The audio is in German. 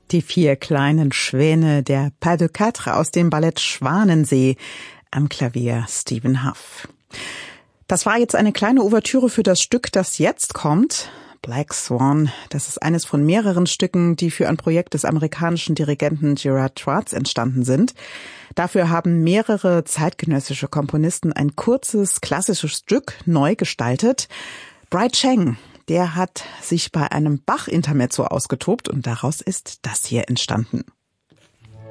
Die 4 kleinen Schwäne der Pas de Quatre aus dem Ballett Schwanensee, am Klavier Stephen Hough. Das war jetzt eine kleine Ouvertüre für das Stück, das jetzt kommt. Black Swan, das ist eines von mehreren Stücken, die für ein Projekt des amerikanischen Dirigenten Gerard Schwartz entstanden sind. Dafür haben mehrere zeitgenössische Komponisten ein kurzes, klassisches Stück neu gestaltet. Bright Cheng, der hat sich bei einem Bach-Intermezzo ausgetobt und daraus ist das hier entstanden.